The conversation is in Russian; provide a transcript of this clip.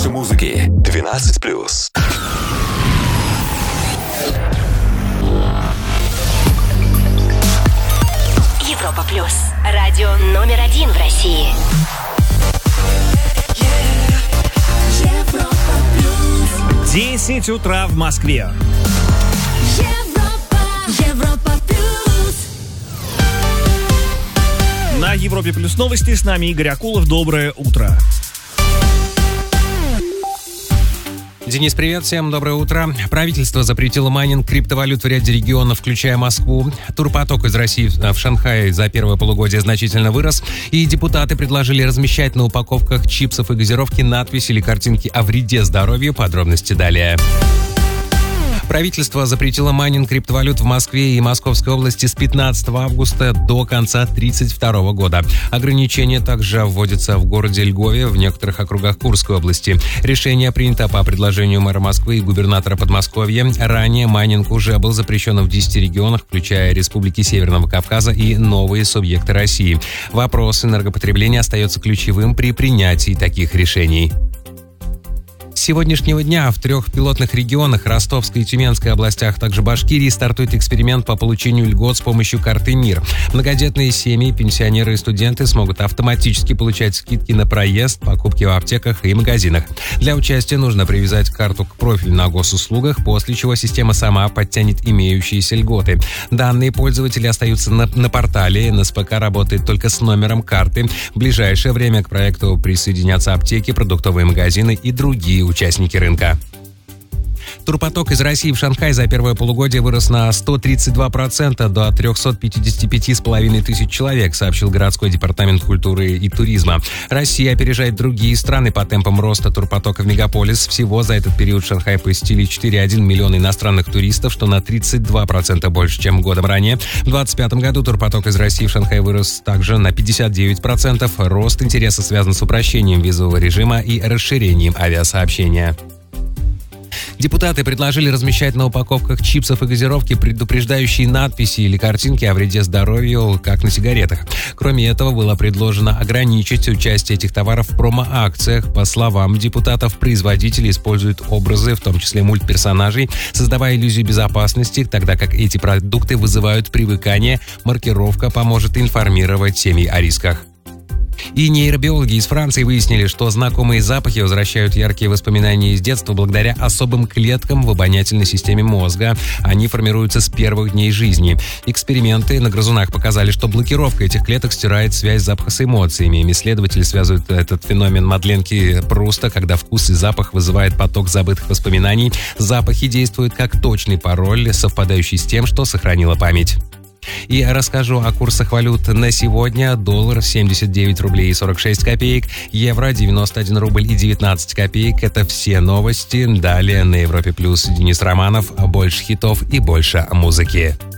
больше музыки. 12+. Европа плюс. Радио номер 1 в России. Европа плюс. 10 утра в Москве. Европа плюс. На Европе плюс новости. С нами Игорь Акулов. Доброе утро. Денис, привет, всем доброе утро. Правительство запретило майнинг криптовалют в ряде регионов, включая Москву. Турпоток из России в Шанхае за первое полугодие значительно вырос. И депутаты предложили размещать на упаковках чипсов и газировки надписи или картинки о вреде здоровью. Подробности далее. Правительство запретило майнинг криптовалют в Москве и Московской области с 15 августа до конца 2032 года. Ограничения также вводятся в городе Льгове, в некоторых округах Курской области. Решение принято по предложению мэра Москвы и губернатора Подмосковья. Ранее майнинг уже был запрещен в 10 регионах, включая республики Северного Кавказа и новые субъекты России. Вопрос энергопотребления остается ключевым при принятии таких решений. С сегодняшнего дня в 3 пилотных регионах Ростовской и Тюменской областях, также Башкирии, стартует эксперимент по получению льгот с помощью карты МИР. Многодетные семьи, пенсионеры и студенты смогут автоматически получать скидки на проезд, покупки в аптеках и магазинах. Для участия нужно привязать карту к профилю на госуслугах, после чего система сама подтянет имеющиеся льготы. Данные пользователи остаются на портале. НСПК работает только с номером карты. В ближайшее время к проекту присоединятся аптеки, продуктовые магазины и другие участники рынка. Турпоток из России в Шанхай за первое полугодие вырос на 132% до 355,5 тысяч человек, сообщил городской департамент культуры и туризма. Россия опережает другие страны по темпам роста турпотока в мегаполис. Всего за этот период в Шанхай посетили 4,1 миллиона иностранных туристов, что на 32% больше, чем годом ранее. В 2025 году турпоток из России в Шанхай вырос также на 59%. Рост интереса связан с упрощением визового режима и расширением авиасообщения. Депутаты предложили размещать на упаковках чипсов и газировки предупреждающие надписи или картинки о вреде здоровью, как на сигаретах. Кроме этого, было предложено ограничить участие этих товаров в промо-акциях. По словам депутатов, производители используют образы, в том числе мультперсонажей, создавая иллюзию безопасности, тогда как эти продукты вызывают привыкание. Маркировка поможет информировать семьи о рисках. И нейробиологи из Франции выяснили, что знакомые запахи возвращают яркие воспоминания из детства благодаря особым клеткам в обонятельной системе мозга. Они формируются с первых дней жизни. Эксперименты на грызунах показали, что блокировка этих клеток стирает связь запаха с эмоциями. Исследователи связывают этот феномен Мадленки Пруста, когда вкус и запах вызывает поток забытых воспоминаний. Запахи действуют как точный пароль, совпадающий с тем, что сохранила память. И расскажу о курсах валют на сегодня. Доллар 79 рублей и 46 копеек, евро 91 рубль и 19 копеек. Это все новости. Далее на Европе Плюс Денис Романов. Больше хитов и больше музыки.